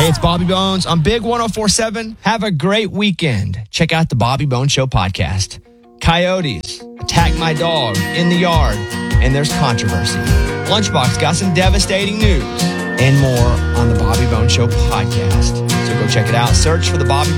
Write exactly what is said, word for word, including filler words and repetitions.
Hey, it's Bobby Bones on Big one oh four seven. Have a great weekend. Check out the Bobby Bones Show podcast. Coyotes attack my dog in the yard, and there's controversy. Lunchbox got some devastating news and more on the Bobby Bones Show podcast. So go check it out. Search for the Bobby